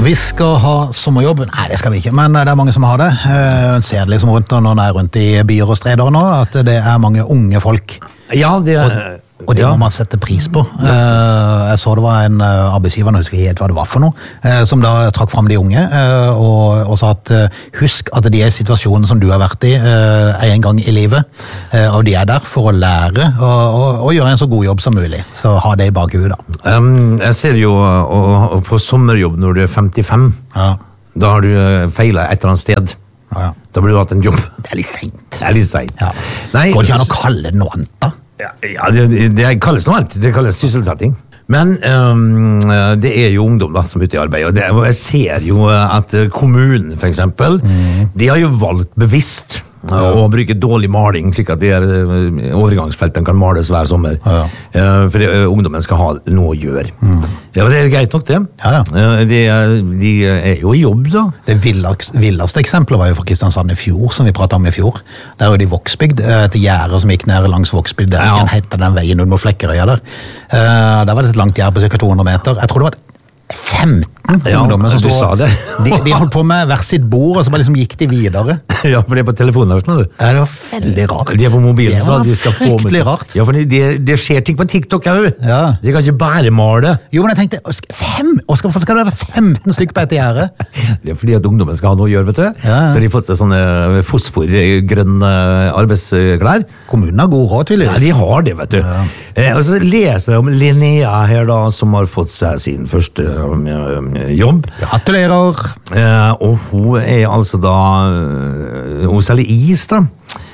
Vi skal ha sommerjobb. Nei, det skal vi ikke, men det mange som har det. Jeg ser det liksom rundt når jeg er rundt i byer og streder nå, at det mange unge folk. Ja, det og det må man sette pris på. Jeg så det var en arbeidsgiver, jeg husker ikke helt hva det var for noe, som da trakk frem de unge, og sa at husk at de situasjonen som du har vært i en gang i livet, og de der for å lære og gjøre en så god jobb som mulig. Så ha det i bakhuet da. Jeg ser jo å få sommerjobb når du er 55, da har du feilet et eller annet sted. Ja. Da blir du hatt en jobb. Det litt sent. Ja. Nei, går det ikke an å kalle det noe annet da? Ja, det kalles noe annet. Det kalles sysselsetting. Men det jo ungdom da, som er ute i arbeid, og jeg ser jo at kommunen, for eksempel, de har jo valgt bevisst å bruke dårlig maling, slik at overgangsfeltene kan males hver sommer. For ungdommen skal ha noe å gjøre. Ja, det greit nok det. De jo i jobb da. Det villeste eksempelet var jo fra Kristiansand i fjor, som vi pratet om i fjor. Der jo de Vågsbygd, til gjerdet som gikk ned langs Vågsbygd, der kan hette den veien under mot Flekkerøya der. Der var det et langt gjerde på ca. 200 meter. Jeg tror det var 15 ungdommer som stod. De holdt på med hver sitt bord, og så bare liksom gikk de videre. Ja, for det på telefonen der, skjønner du. Ja, det var veldig rart. De på mobilen. Det var fryktelig rart. Ja, for det skjer ting på TikTok, ja. De kan ikke bare male. Jo, men jeg tenkte, skal det være 15 stykker på et gjerde? Det fordi at ungdommen skal ha noe å gjøre, vet du. Så har de fått seg sånne fosforgrønne arbeidsklær. Kommunen har god råd, tydeligvis. Ja, de har det, vet du. Og så leser jeg om Linnea her da, som har fått seg sin første jobb. Gratulerer! Og hun altså da hun selger is da.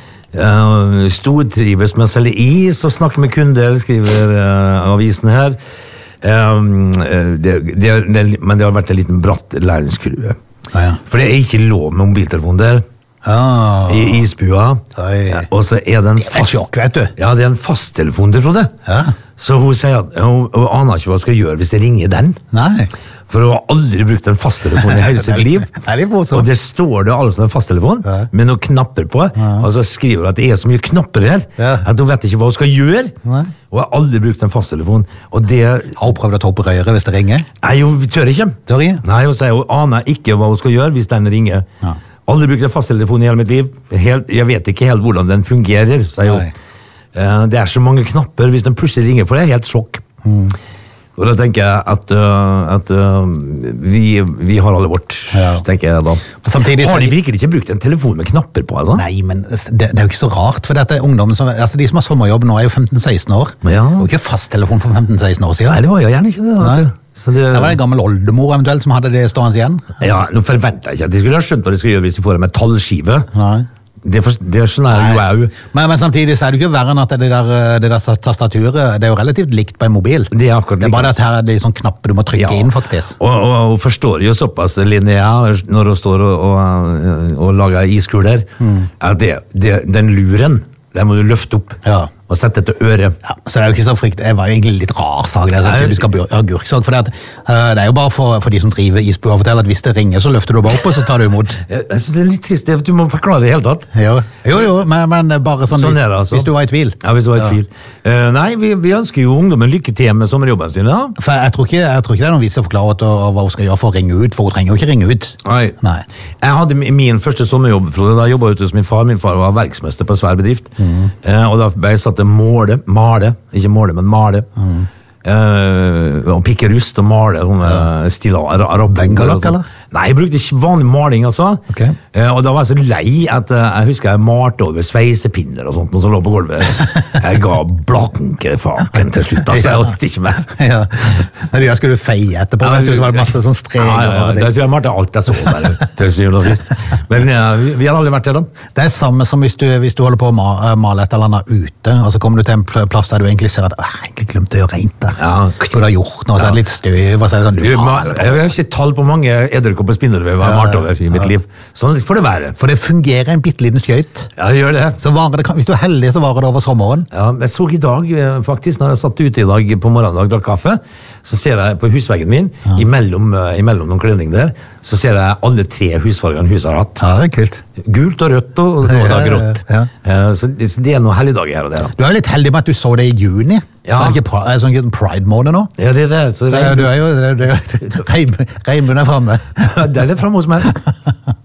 Stortrives med å selge is og snakke med kunder, skriver avisen her. Men det har vært en liten bratt læringskurve. For det ikke lov med mobiltelefon der. I isbua. Og så det en fast sjokk, vet du. Ja, det en fasttelefon til Frode. Så hun sier at hun aner ikke hva hun skal gjøre hvis det ringer den. Nei. For hun har aldri brukt en fasttelefon i hele sitt liv. Og det står det altså en fasttelefon med noen knapper på, og så skriver hun at det så mye knapper her at hun vet ikke hva hun skal gjøre. Og har aldri brukt en fasttelefon. Og det har hun prøvd å ta opp røret hvis det ringer? Nei, hun tør ikke. Nei, hun sier hun aner ikke hva hun skal gjøre hvis den ringer. Aldri brukt en fasttelefon i hele mitt liv. Jeg vet ikke helt hvordan den fungerer, sier hun. Det så mange knapper. Hvis den plutselig ringer for det, helt sjokk. Og da tenker jeg at vi har alle vårt, tenker jeg da. Har de virkelig ikke brukt en telefon med knapper på? Altså? Nei, men det jo ikke så rart, for dette ungdommen altså de som har sommerjobb nå jo 15-16 år. Det var ikke fasttelefon for 15-16 år siden. Nei, det var jo gjerne ikke det. Det var en gammel oldemor eventuelt som hadde det stående igjen. Ja, nå forventer jeg ikke at de skulle ha skjønt hva de skal gjøre hvis de får en metallskive. Nei. Det skjønner jeg jo. Men samtidig så det jo ikke verre enn at det der tastaturet, det jo relativt likt på en mobil. Det akkurat det bare at her det sånn knapper du må trykke inn, faktisk. Og forstår jo såpass, Linnea, når hun står og lager iskuler, at den luren, den må du løfte opp. Og sette det til øret. Ja, så det jo ikke så frykt. Det var jo egentlig litt rar sak. Det typisk agurksak, for det jo bare for de som driver isbua å fortelle at hvis det ringer, så løfter du bare opp, og så tar du imot. Jeg synes det litt trist, du må forklare det i hele tatt. Jo, men bare sånn hvis du var i tvil. Ja, hvis du var i tvil. Nei, vi ønsker jo ungdommen lykke til med sommerjobben sin, da. For jeg tror ikke det noen vits å forklare hva hun skal gjøre for å ringe ut, for hun trenger jo ikke ringe ut. Nei. Jeg hadde min første sommerjobb, da jobbet jeg ute hos min far. Min far var verksmester på en svær bedrift, og da ble jeg satt til male, ikke måle, men male. Og pikke rust og male sånne stille Bengalakk, eller? Nei, jeg brukte ikke vanlig maling, altså. Og da var jeg så lei at jeg husker jeg malte over sveisepinner og sånt, og så lå på gulvet. Jeg ga blanke faken til slutt, altså. Jeg orkte ikke mer. Da skulle du feie etterpå, vet du, så var det masse sånn streger. Jeg tror jeg malte alt jeg så der, til syvende og sist. Men vi har aldri vært der, da. Det samme som hvis du holder på å male et eller annet ute, og så kommer du til en plass der du egentlig ser at jeg egentlig glemte å gjøre rent der. Så du har gjort noe, så det litt støv, og så det sånn jeg har ikke tall på mange edderkopp og spindelvev jeg har malt over i mitt liv. Sånn får det være. For det fungerer en bitteliten skjøyt. Ja, det gjør det. Så hvis du er heldig, så varer det over sommeren. Ja, jeg så i dag, faktisk, når jeg satt ute i dag på morgenen og drakk kaffe, så ser jeg på husveggen min, imellom noen kledning der, så ser jeg alle 3 husfargene huset har hatt. Ja, det kult. Gult og rødt og grått. Så det noen helligdager her og der. Du er jo litt heldig med at du så det i juni. Ja. Er det ikke sånn pride-måned nå? Ja, det er det. Så Du er jo, regnbuen er fremme. det er det fremme hos meg.